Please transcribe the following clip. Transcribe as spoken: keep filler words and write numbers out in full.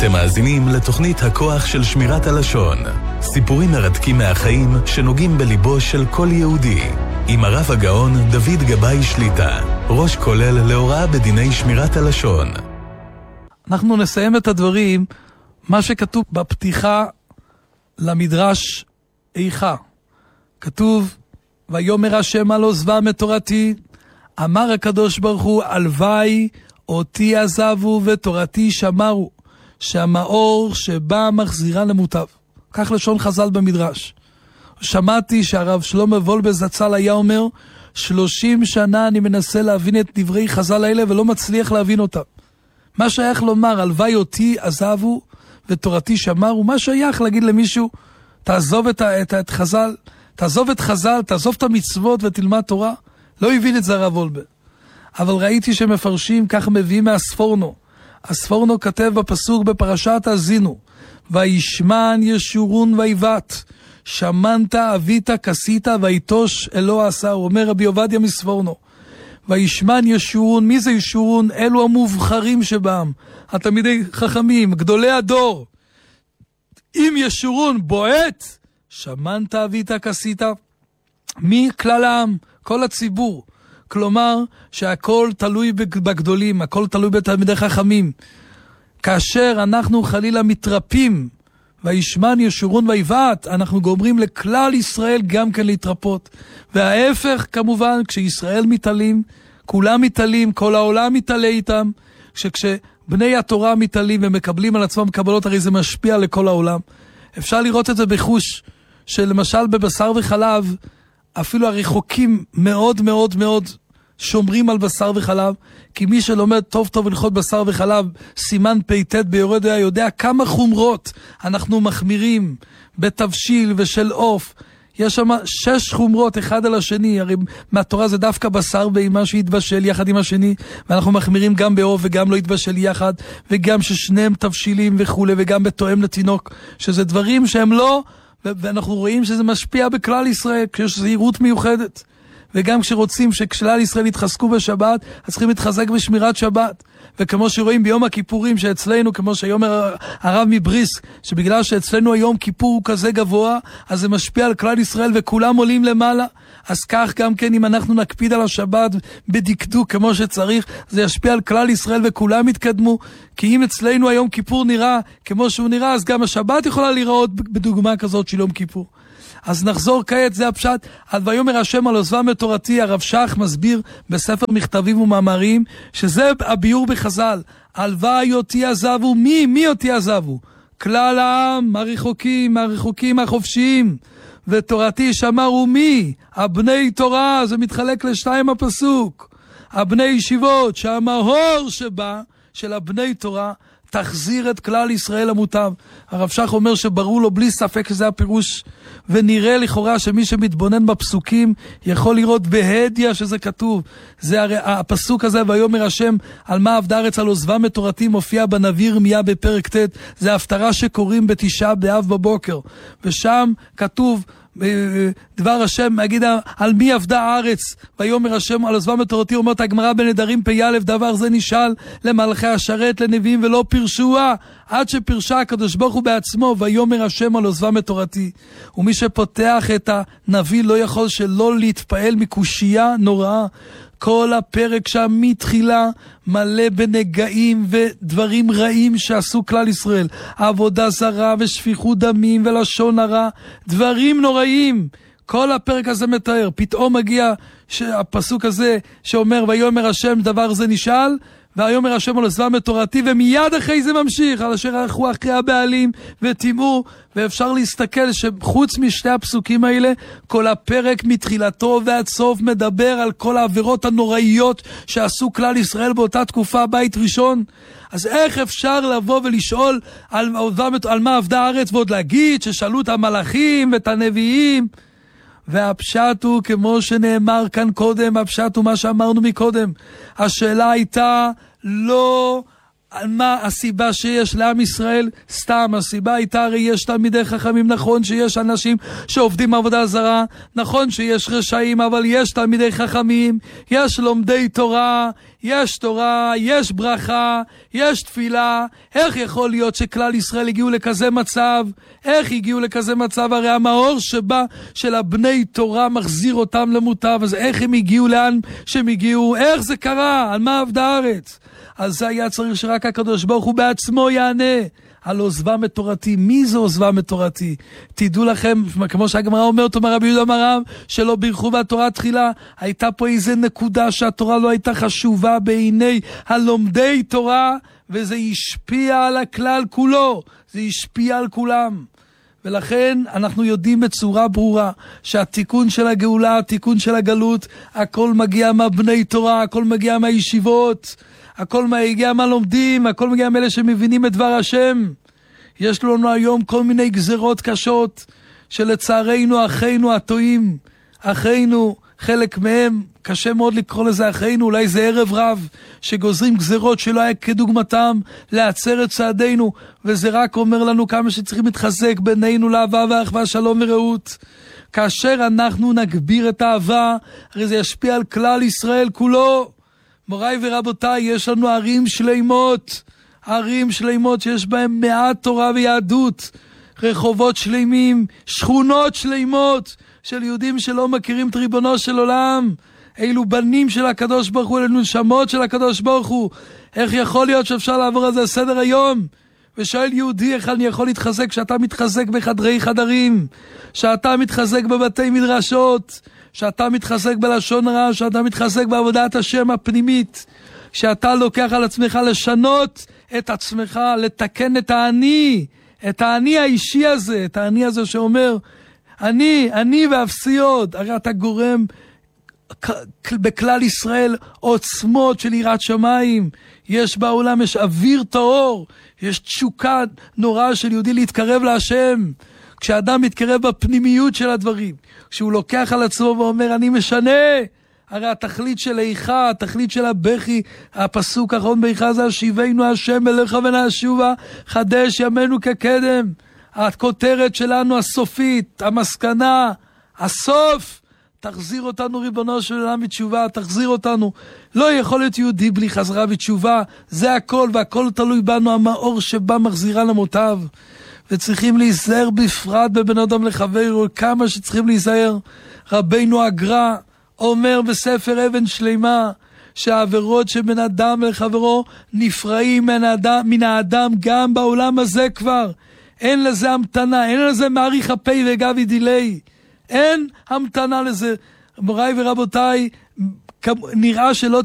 אתם מאזינים לתוכנית הכוח של שמירת הלשון. סיפורים מרתקים מהחיים שנוגעים בליבו של כל יהודי. עם הרב הגאון דוד גבאי שליטה, ראש כולל להוראה בדיני שמירת הלשון. אנחנו נסיים את הדברים, מה שכתוב בפתיחה למדרש איכה. כתוב, ויאמר השם על עוזבם את תורתי, אמר הקדוש ברוך הוא, הלוואי אותי עזבו ותורתי שמרו, שהמאור שבא מחזירה למוטב. כך לשון חז"ל במדרש. שמעתי שהרב שלמה וולבה זצ"ל היה אומר, שלושים שנה אני מנסה להבין את דברי חז"ל האלה ולא מצליח להבין אותם. מה שייך לומר, הלוואי אותי עזבו ותורתי שמרו? מה שייך להגיד למישהו, תעזוב את, את, את חז"ל, תעזוב את חז"ל, תעזוב את המצוות ותלמד תורה? לא הבין את זה הרב וולבה. אבל ראיתי שמפרשים, כך מביאים מהספורנו. הספורנו כתב בפסוק בפרשת האזינו, וישמן ישורון ויבט, שמנת אבית כסית ויתוש אלוה עשה. הוא אומר רבי עובדיה מספורנו, וישמן ישורון. מי זה ישורון? אלו המובחרים שבהם, התלמידי חכמים, גדולי הדור. אם ישורון בועט, שמנת אבית כסית. מי? כלל העם, כל הציבור. כלומר שהכל תלוי בגדולים, הכל תלוי בתלמידי חכמים. כאשר אנחנו חלילה מתרפים, וישמן ישורון ויבט, אנחנו גומרים לכלל ישראל גם כן להתרפות. וההפך כמובן, כשישראל מתעלים, כולם מתעלים, כל העולם מתעלה איתם. שכשבני התורה מתעלים ומקבלים על עצמם קבלות, הרי זה משפיע לכל העולם. אפשר לראות את זה בחוש, שלמשל בבשר וחלב, אפילו הרחוקים מאוד מאוד מאוד שומרים על בשר וחלב, כי מי שלומד טוב טוב הלכות בשר וחלב, סימן פ"ט ביורדיה, יודע כמה חומרות אנחנו מחמירים בתבשיל ושל עוף. יש שם שש חומרות אחד על השני, הרי מהתורה זה דווקא בשר ואימה שהתבשל יחד עם השני, ואנחנו מחמירים גם בעוף וגם לא התבשל יחד, וגם ששניהם תבשילים וכו', וגם בתואם לתינוק, שזה דברים שהם לא, ואנחנו רואים שזה משפיע בכלל ישראל, כשיש זהירות מיוחדת. וגם כשרוצים שכלל ישראל יתחזקו בשבת, אז צריכים להתחזק בשמירת שבת. וכמו שרואים ביום הכיפורים שאצלנו, כמו שהיום הרב מבריסק, שבגלל שאצלנו היום כיפור הוא כזה גבוה, אז זה משפיע על כלל ישראל וכולם עולים למעלה. אז כך גם כן אם אנחנו נקפיד על השבת בדקדוק כמו שצריך, זה ישפיע על כלל ישראל וכולם יתקדמו. כי אם אצלנו היום כיפור נראה כמו שהוא נראה, אז גם השבת יכולה להיראות בדוגמה כזאת של יום כיפור. אז נחזור כעת, זה הפשט. עד ויאמר השם על עוזבם את תורתי, הרב שך מסביר בספר מכתבים ומאמרים, שזה הביור בחז"ל. הלוואי אותי עזבו, מי? מי אותי עזבו? כלל העם, הרחוקים, הרחוקים החופשיים. ותורתי שמרו מי? הבני תורה, זה מתחלק לשתיים הפסוק. הבני ישיבות, שהמהור שבה, של הבני תורה, תחזיר את כלל ישראל המוטב. הרב שך אומר שברור לו בלי ספק שזה הפירוש, ונראה לכאורה שמי שמתבונן בפסוקים יכול לראות בהדיה שזה כתוב. זה הרי הפסוק הזה, ויאמר השם על מה עבדה הארץ על עוזבם את תורתי, מופיע בנביא ירמיה בפרק ט'. זה ההפטרה שקוראים בתשעה באב בבוקר, ושם כתוב דבר השם, אגיד על מי עבדה הארץ, ויאמר השם על עוזבם את תורתי. אומרת הגמרא בנדרים פ"א, דבר זה נשאל למלכי השרת לנביאים ולא פירשוה, עד שפירשה הקדוש ברוך הוא בעצמו, ויאמר השם על עוזבם את תורתי. ומי שפותח את הנביא לא יכול שלא להתפעל מקושייה נוראה. כל הפרק שם מתחילה מלא בנגעים ודברים רעים שעשו כלל ישראל, עבודה זרה ושפיכות דמים ולשון הרע, דברים נוראים. כל הפרק הזה מתאר. פתאום מגיע הפסוק הזה שאומר ויאמר השם דבר זה נשאל, ויאמר השם על עוזבם את תורתי, ומיד אחרי זה ממשיך על אשר הלכו אחרי הבעלים וטימאו. ואפשר להסתכל שחוץ משתי הפסוקים האלה, כל הפרק מתחילתו ועד סוף מדבר על כל העבירות הנוראיות שעשו כלל ישראל באותה תקופה, בית ראשון. אז איך אפשר לבוא ולשאול על, על מה עבדה הארץ ועוד להגיד ששאלו את המלאכים ואת הנביאים? והפשט הוא כמו שנאמר כאן קודם, הפשט הוא מה שאמרנו מקודם. השאלה הייתה לא מה הסיבה שיש לעם ישראל? סתם, הסיבה הייתה, הרי יש תלמידי חכמים, נכון שיש אנשים שעובדים עבודה זרה, נכון שיש רשעים, אבל יש תלמידי חכמים, יש לומדי תורה, יש תורה, יש ברכה, יש תפילה. איך יכול להיות שכלל ישראל הגיעו לכזה מצב? איך הגיעו לכזה מצב? הרי המאור שבא של הבני תורה מחזיר אותם למוטב, אז איך הם הגיעו לאן שהם הגיעו? איך זה קרה? על מה עבדה הארץ? אז זה היה צריך שרק הקדוש ברוך הוא בעצמו יענה על עוזבם את תורתי. מי זה עוזבם את תורתי? תדעו לכם, כמו שהגמרא אומרת, אומר רבי יהודה מרב, שלא בירכו בתורה תחילה. הייתה פה איזה נקודה שהתורה לא הייתה חשובה בעיני הלומדי תורה, וזה השפיע על הכלל כולו, זה השפיע על כולם. ולכן אנחנו יודעים בצורה ברורה שהתיקון של הגאולה, התיקון של הגלות, הכל מגיע מהבני תורה, הכל מגיע מהישיבות, הכל מגיע מהלומדים, הכל מגיע מאלה שמבינים את דבר השם. יש לנו היום כל מיני גזרות קשות שלצערנו אחינו הטועים, אחינו, חלק מהם, קשה מאוד לקרוא לזה אחינו, אולי זה ערב רב, שגוזרים גזרות שלא היה כדוגמתם לעצר את צעדינו, וזה רק אומר לנו כמה שצריכים להתחזק בינינו לאהבה ואחווה, שלום ורעות. כאשר אנחנו נגביר את האהבה, הרי זה ישפיע על כלל ישראל כולו. מוריי ורבותיי, יש לנו ערים שלימות, ערים שלימות שיש בהם מעט תורה ויהדות, רחובות שלימים, שכונות שלימות של יהודים שלא מכירים את ריבונו של עולם. אילו בנים של הקדוש ברוך הוא, אלו נשמות של הקדוש ברוך הוא. איך יכול להיות שאפשר לעבור על זה סדר היום? ושואל יהודי, איך אני יכול להתחזק כשאתה מתחזק בחדרי חדרים, שאתה מתחזק בבתי מדרשות, שאתה מתחזק בלשון רע, שאתה מתחזק בעבודת השם הפנימית, שאתה לוקח על עצמך לשנות את עצמך, לתקן את העני, את העני האישי הזה, את העני הזה שאומר, אני, אני ואפסי עוד. הרי אתה גורם בכלל ישראל עוצמות של יראת שמיים, יש בעולם, יש אוויר טהור, יש תשוקה נורא של יהודי להתקרב להשם. כשאדם מתקרב בפנימיות של הדברים, כשהוא לוקח על עצמו ואומר אני משנה, הרי התכלית של איכה, התכלית של הבכי, הפסוק האחרון באיכה זה השיבנו השם אליך ונשובה, חדש ימינו כקדם. הכותרת שלנו הסופית, המסקנה, הסוף, תחזיר אותנו ריבונו של עולם בתשובה, תחזיר אותנו. לא יכול להיות יהודי בלי חזרה בתשובה, זה הכל, והכל תלוי בנו, המאור שבא מחזירה למוטב. וצריכים להיזהר בפרט בבן אדם לחבר, כמה שצריכים להיזהר. רבינו הגר"א אומר בספר אבן שלימה, שהעבירות שבין אדם לחברו נפרעים מן האדם, מן האדם גם בעולם הזה כבר. אין לזה המתנה, אין לזה מעריך הפי וגבי דילי. אין המתנה לזה. מוריי ורבותיי, נראה שלא